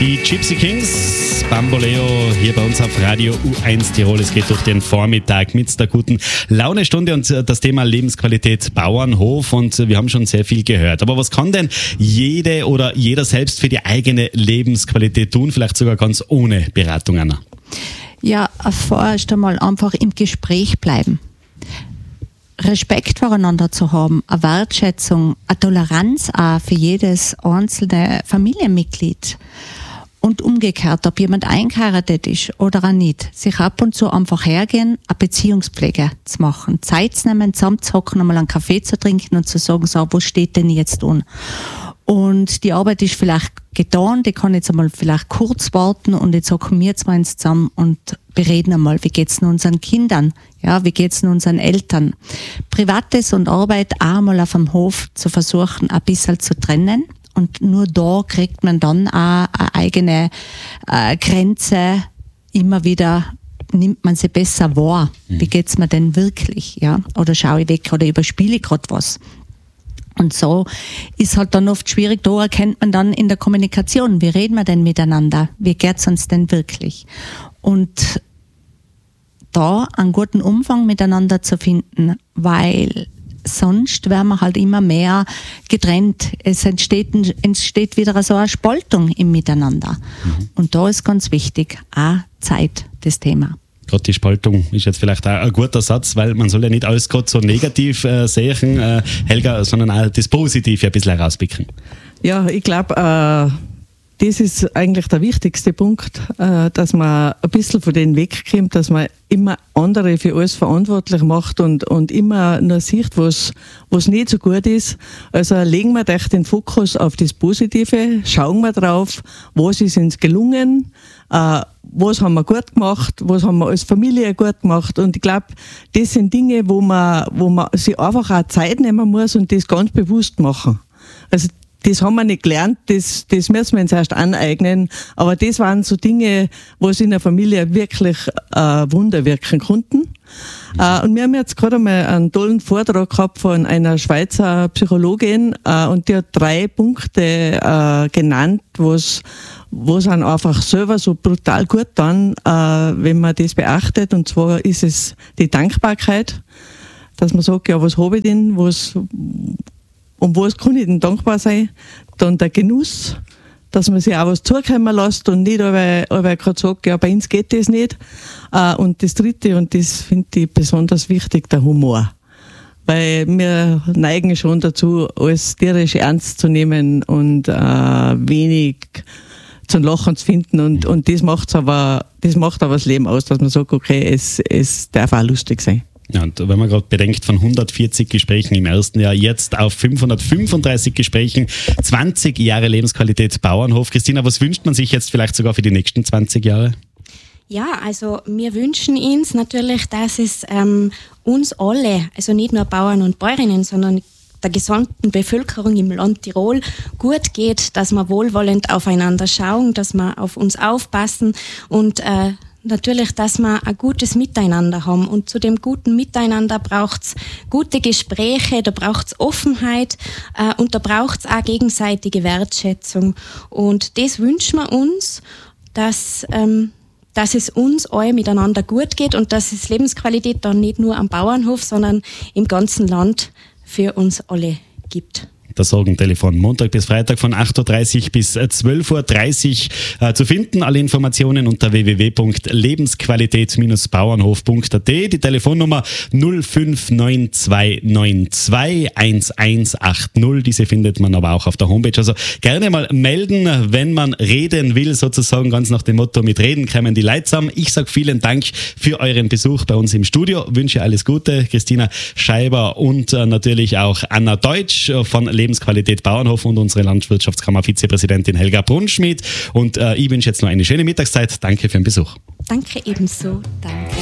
Die Gypsy Kings, Bamboleo, hier bei uns auf Radio U1 Tirol. Es geht durch den Vormittag mit der guten Launestunde und das Thema Lebensqualität Bauernhof, und wir haben schon sehr viel gehört. Aber was kann denn jede oder jeder selbst für die eigene Lebensqualität tun, vielleicht sogar ganz ohne Beratung, Anna? Ja, vorerst einmal einfach im Gespräch bleiben. Respekt voreinander zu haben, eine Wertschätzung, eine Toleranz auch für jedes einzelne Familienmitglied. Und umgekehrt, ob jemand eingeheiratet ist oder auch nicht, sich ab und zu einfach hergehen, eine Beziehungspflege zu machen, Zeit zu nehmen, zusammenzuhocken, einmal einen Kaffee zu trinken und zu sagen, so, wo steht denn jetzt an? Und die Arbeit ist vielleicht getan, die kann jetzt einmal vielleicht kurz warten und jetzt hocken wir zwei uns zusammen und bereden einmal, wie geht's denn unseren Kindern, ja, wie geht's denn unseren Eltern. Privates und Arbeit auch einmal auf dem Hof zu versuchen, ein bisschen zu trennen, und nur da kriegt man dann auch eine eigene Grenze, immer wieder nimmt man sie besser wahr. Wie geht's mir denn wirklich, ja, oder schaue ich weg oder überspiele ich gerade was. Und so ist halt dann oft schwierig, da erkennt man dann in der Kommunikation, wie reden wir denn miteinander, wie geht's uns denn wirklich? Und da einen guten Umfang miteinander zu finden, weil sonst werden wir halt immer mehr getrennt. Es entsteht wieder so eine Spaltung im Miteinander. Und da ist ganz wichtig, auch Zeit, das Thema. Gerade die Spaltung ist jetzt vielleicht auch ein guter Satz, weil man soll ja nicht alles gerade so negativ sehen, Helga, sondern auch das Positive ein bisschen herauspicken. Ja, ich glaube, das ist eigentlich der wichtigste Punkt, dass man ein bisschen von denen wegkommt, dass man immer andere für alles verantwortlich macht und immer nur sieht, was nicht so gut ist. Also legen wir echt den Fokus auf das Positive, schauen wir drauf, was ist uns gelungen, was haben wir gut gemacht, was haben wir als Familie gut gemacht, und ich glaube, das sind Dinge, wo man sich einfach auch Zeit nehmen muss und das ganz bewusst machen. Also das haben wir nicht gelernt, das müssen wir uns erst aneignen, aber das waren so Dinge, wo es in der Familie wirklich Wunder wirken konnten. Und wir haben jetzt gerade einmal einen tollen Vortrag gehabt von einer Schweizer Psychologin, und die hat 3 Punkte genannt, was einem einfach selber so brutal gut dann, wenn man das beachtet. Und zwar ist es die Dankbarkeit, dass man sagt, ja, was habe ich denn, um was kann ich denn dankbar sein? Dann der Genuss, dass man sich auch was zukommen lässt und nicht, weil gerade sagt, ja, bei uns geht das nicht. Und das Dritte, und das finde ich besonders wichtig, der Humor. Weil wir neigen schon dazu, alles tierisch ernst zu nehmen und wenig zum Lachen zu finden. Und das macht aber das Leben aus, dass man sagt, okay, es darf auch lustig sein. Ja, und wenn man gerade bedenkt, von 140 Gesprächen im ersten Jahr jetzt auf 535 Gesprächen, 20 Jahre Lebensqualität Bauernhof. Christina, was wünscht man sich jetzt vielleicht sogar für die nächsten 20 Jahre? Ja, also wir wünschen uns natürlich, dass es uns alle, also nicht nur Bauern und Bäuerinnen, sondern der gesamten Bevölkerung im Land Tirol gut geht, dass wir wohlwollend aufeinander schauen, dass wir auf uns aufpassen und natürlich, dass wir ein gutes Miteinander haben. Und zu dem guten Miteinander braucht's gute Gespräche, da braucht's Offenheit und da braucht's auch gegenseitige Wertschätzung. Und das wünschen wir uns, dass es uns alle miteinander gut geht und dass es Lebensqualität dann nicht nur am Bauernhof, sondern im ganzen Land für uns alle gibt. Das Sorgentelefon Montag bis Freitag von 8.30 Uhr bis 12.30 Uhr zu finden. Alle Informationen unter www.lebensqualität-bauernhof.at. Die Telefonnummer 059292 1180. Diese findet man aber auch auf der Homepage. Also gerne mal melden, wenn man reden will, sozusagen ganz nach dem Motto, mit Reden kämen die Leute zusammen. Ich sage vielen Dank für euren Besuch bei uns im Studio. Wünsche alles Gute, Christina Scheiber und natürlich auch Anna Deutsch von Lebensqualität Bauernhof und unsere Landwirtschaftskammer-Vizepräsidentin Helga Brunschmidt. Und ich wünsche jetzt noch eine schöne Mittagszeit. Danke für den Besuch. Danke ebenso. Danke.